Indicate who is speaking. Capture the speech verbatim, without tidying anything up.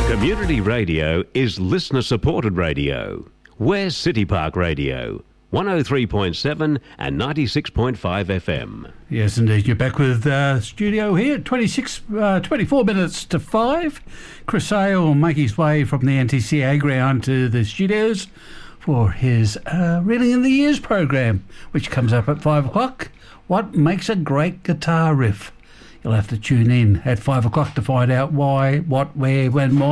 Speaker 1: Community radio is listener-supported radio. We're City Park Radio, one oh three point seven and ninety-six point five F M.
Speaker 2: Yes, indeed. You're back with uh, studio here, twenty-six, uh, twenty-four minutes to five. Chris Sale will make his way from the N T C A ground to the studios for his uh, Reading in the Years program, which comes up at five o'clock. What makes a great guitar riff? You'll have to tune in at five o'clock to find out why, what, where, when, why.